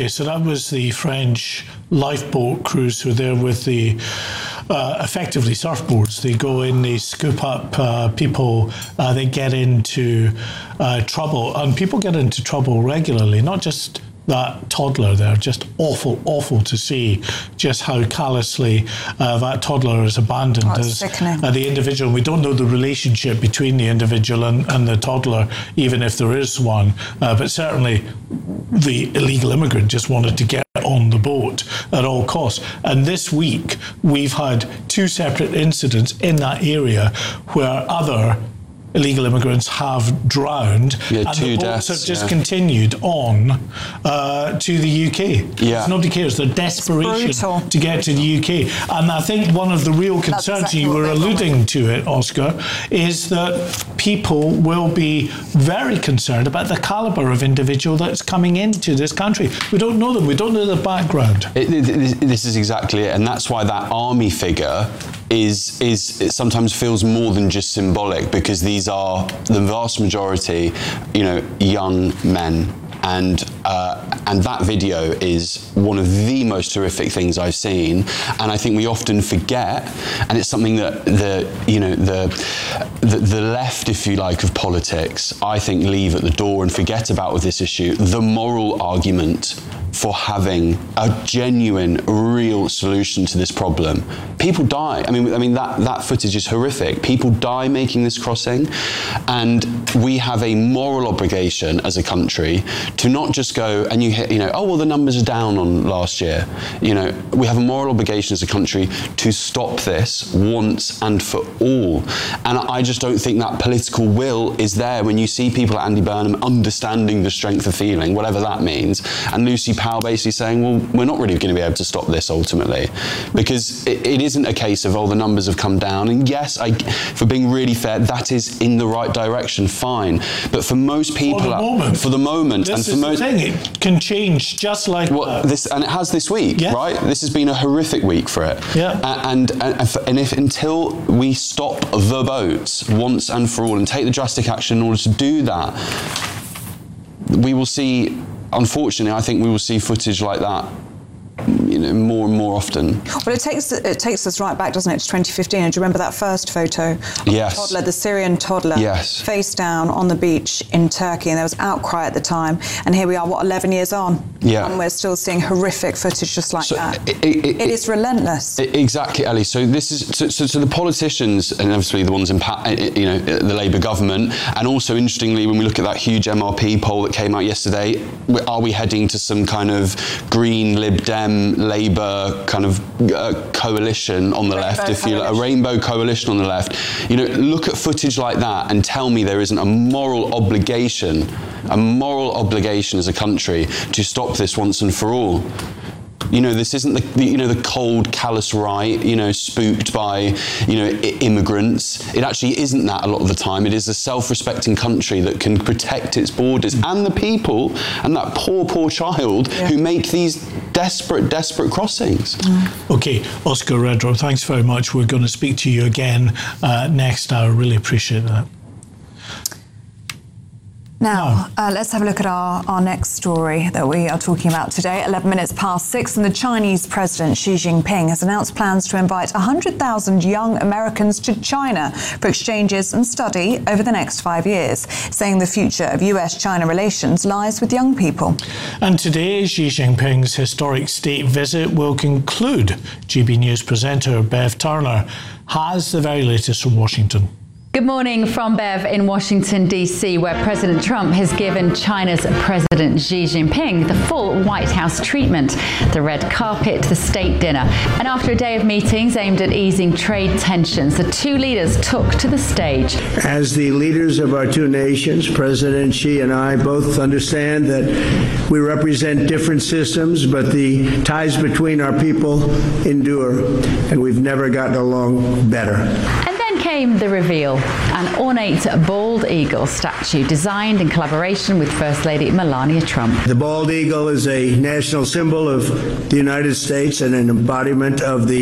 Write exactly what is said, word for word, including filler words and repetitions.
Okay, so that was the French lifeboat crews who were there with the uh, effectively surfboards. They go in, they scoop up uh, people, uh, they get into uh, trouble, and people get into trouble regularly, not just that toddler there, just awful, awful to see just how callously uh, that toddler is abandoned oh, as sickening. Uh, the individual. We don't know the relationship between the individual and, and the toddler, even if there is one, uh, but certainly the illegal immigrant just wanted to get on the boat at all costs. And this week, we've had two separate incidents in that area where other illegal immigrants have drowned, yeah, and two the boats deaths, have just yeah. continued on uh, to the U K. Yeah. Nobody cares. The desperation to get to the U K. And I think one of the real concerns, exactly you were alluding want. to it, Oscar, is that people will be very concerned about the calibre of individual that's coming into this country. We don't know them. We don't know the background. It, it, this is exactly it. And that's why that army figure is is it sometimes feels more than just symbolic, because these are the vast majority, you know, young men. And uh, and that video is one of the most horrific things I've seen, and I think we often forget, and it's something that the you know the, the the left, if you like, of politics, I think, leave at the door and forget about with this issue, the moral argument for having a genuine, real solution to this problem. People die. I mean, I mean that that footage is horrific. People die making this crossing, and we have a moral obligation as a country to not just go and you hit, you know, oh well, the numbers are down on last year. You know, we have a moral obligation as a country to stop this once and for all. And I just don't think that political will is there when you see people like Andy Burnham understanding the strength of feeling, whatever that means, and Lucy Powell basically saying, well, we're not really going to be able to stop this ultimately, because it, it isn't a case of, oh, the numbers have come down. And yes, I, for being really fair, that is in the right direction, fine. But for most people, for the moment, for the moment this and for is most, the thing, it can change just like well, that. this, and it has this week, yeah. right? This has been a horrific week for it. Yeah. And, and, and, and if until we stop the boats once and for all and take the drastic action in order to do that, we will see, unfortunately, I think we will see footage like that, you know, more and more often. Well, it takes it takes us right back, doesn't it, to twenty fifteen? And do you remember that first photo? Of Yes. The toddler, the Syrian toddler, yes. face down on the beach in Turkey, and there was outcry at the time. And here we are, what, eleven years on? Yeah. And we're still seeing horrific footage just like so that. It, it, it, it is relentless. It, exactly, Ellie. So this is so, so, so the politicians, and obviously the ones in, you know, the Labour government, and also interestingly, when we look at that huge M R P poll that came out yesterday, are we heading to some kind of Green, Lib Dem, Labour kind of uh, coalition on the rainbow left, if you like, a coalition. rainbow coalition on the left? You know, look at footage like that and tell me there isn't a moral obligation, a moral obligation as a country to stop this once and for all. You know, this isn't the, the you know the cold, callous right, you know, spooked by, you know, I- immigrants. It actually isn't that a lot of the time. It is a self-respecting country that can protect its borders and the people and that poor, poor child yeah. who make these desperate, desperate crossings. Mm. Okay, Oscar Redrow, thanks very much. We're going to speak to you again uh, next hour. Really appreciate that. Now, uh, let's have a look at our, our next story that we are talking about today. eleven minutes past six, and the Chinese President Xi Jinping has announced plans to invite one hundred thousand young Americans to China for exchanges and study over the next five years, saying the future of U S China relations lies with young people. And today, Xi Jinping's historic state visit will conclude. G B News presenter Bev Turner has the very latest from Washington. Good morning from Bev in Washington, D C, where President Trump has given China's President Xi Jinping the full White House treatment, the red carpet, the state dinner. And after a day of meetings aimed at easing trade tensions, the two leaders took to the stage. As the leaders of our two nations, President Xi and I both understand that we represent different systems, but the ties between our people endure, and we've never gotten along better. And then came the reveal, an ornate bald eagle statue designed in collaboration with First Lady Melania Trump. The bald eagle is a national symbol of the United States and an embodiment of the